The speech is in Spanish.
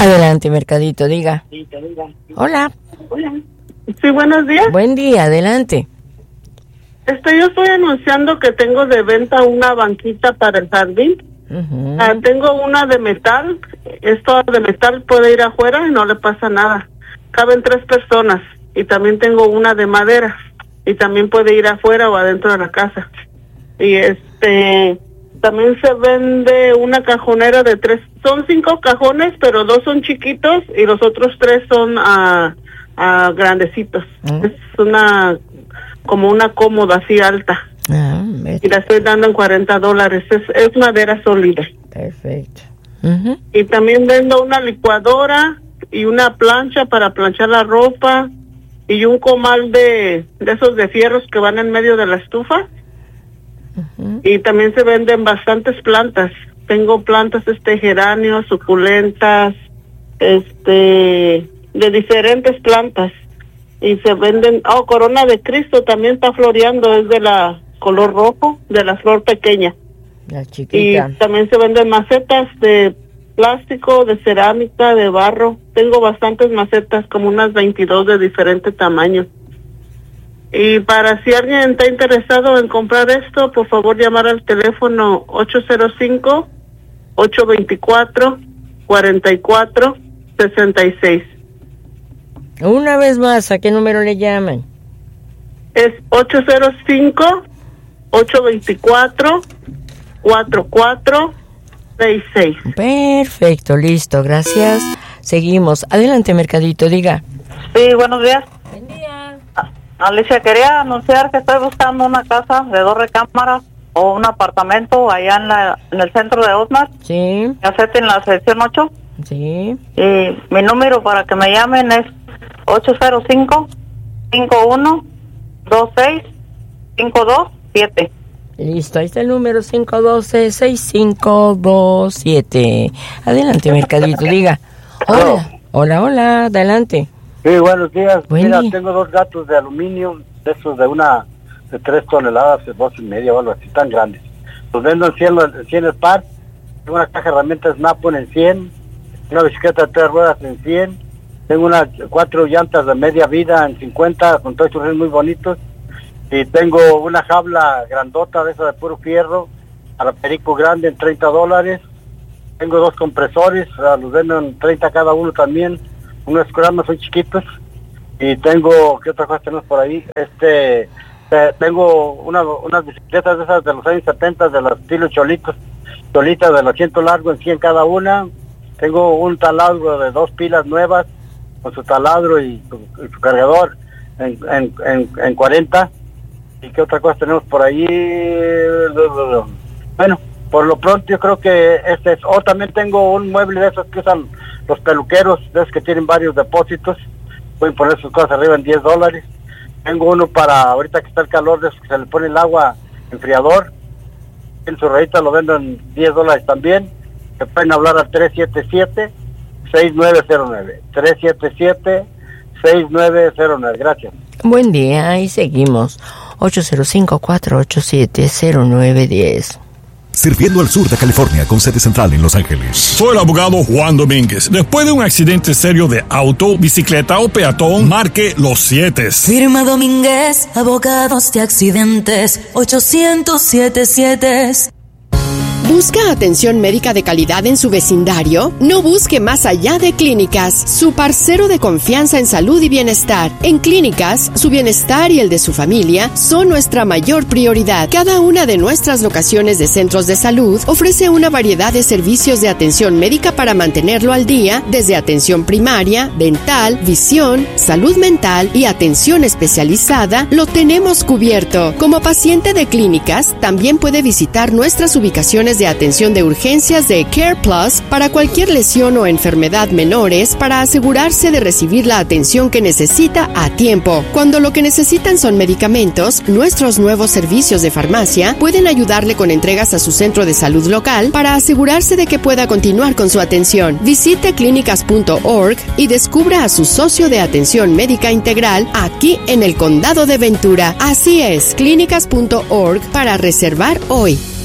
Adelante, Mercadito, diga. Hola. Sí, buenos días. Buen día, adelante. Yo estoy anunciando que tengo de venta una banquita para el jardín. Uh-huh. Tengo una de metal. Esto de metal puede ir afuera y no le pasa nada. Caben 3 personas. Y también tengo una de madera. Y también puede ir afuera o adentro de la casa. Y también se vende una cajonera de 3. Son 5 cajones, pero 2 son chiquitos y los otros 3 son grandecitos. Es como una cómoda así alta. Y la estoy dando en $40. Es madera sólida. Perfecto. Uh-huh. Y también vendo una licuadora y una plancha para planchar la ropa y un comal de esos de fierros que van en medio de la estufa. Uh-huh. Y también se venden bastantes plantas. Tengo plantas geranios, suculentas, de diferentes plantas. Y se venden, corona de Cristo también está floreando, es de la color rojo, de la flor pequeña. La chiquita. Y también se venden macetas de plástico, de cerámica, de barro. Tengo bastantes macetas, como unas 22 de diferente tamaño. Y para si alguien está interesado en comprar esto, por favor llamar al teléfono 805-824-4466. Una vez más, ¿a qué número le llaman? Es 805-824-4466. Perfecto, listo, gracias. Seguimos. Adelante, Mercadito, diga. Sí, buenos días. Buen día. Alicia, quería anunciar que estoy buscando una casa de 2 recámaras o un apartamento allá en el centro de Osmar. Sí. En la sección 8. Sí. Y mi número para que me llamen es 805-5126-527. Listo, ahí está el número 512-6527. Adelante, Mercadito, diga. Hola, adelante. Sí, buenos días. Buen Mira, día. tengo 2 gatos de aluminio, de esos de 3 toneladas, de 2.5 o algo así, tan grandes. Los vendo en 100 el par. Tengo una caja de herramientas Snap-on en 100, una bicicleta de 3 ruedas en 100, tengo 4 llantas de media vida en 50, con todos estos muy bonitos, y tengo una jaula grandota de esa de puro fierro, a la perico grande en $30. Tengo 2 compresores, los vendo en 30 cada uno también. Unos escuranos son chiquitos. Y tengo, ¿qué otra cosa tenemos por ahí? Tengo unas bicicletas de esas de los años 70, de los estilo cholitas del asiento largo en 100 cada una. Tengo un taladro de 2 pilas nuevas, con su taladro y su cargador en 40. ¿Y qué otra cosa tenemos por ahí? Bueno, por lo pronto yo creo que también tengo un mueble de esos que usan los peluqueros, de esos que tienen varios depósitos. Pueden poner sus cosas arriba en $10. Tengo uno para ahorita que está el calor, de esos que se le pone el agua enfriador. En su rayita lo vendo en $10 también. Se pueden hablar al 377-6909. 377-6909. Gracias. Buen día, y seguimos. 805-487-0910. Sirviendo al sur de California con sede central en Los Ángeles. Soy el abogado Juan Domínguez. Después de un accidente serio de auto, bicicleta o peatón, marque los 7. Firma Domínguez, abogados de accidentes, 800-7. ¿Busca atención médica de calidad en su vecindario? No busque más allá de Clínicas, su parcero de confianza en salud y bienestar. En Clínicas, su bienestar y el de su familia son nuestra mayor prioridad. Cada una de nuestras locaciones de centros de salud ofrece una variedad de servicios de atención médica para mantenerlo al día, desde atención primaria, dental, visión, salud mental y atención especializada, lo tenemos cubierto. Como paciente de Clínicas, también puede visitar nuestras ubicaciones de atención de urgencias de Care Plus para cualquier lesión o enfermedad menores para asegurarse de recibir la atención que necesita a tiempo. Cuando lo que necesitan son medicamentos, nuestros nuevos servicios de farmacia pueden ayudarle con entregas a su centro de salud local para asegurarse de que pueda continuar con su atención. Visite clínicas.org y descubra a su socio de atención médica integral aquí en el condado de Ventura. Así es, clínicas.org para reservar hoy.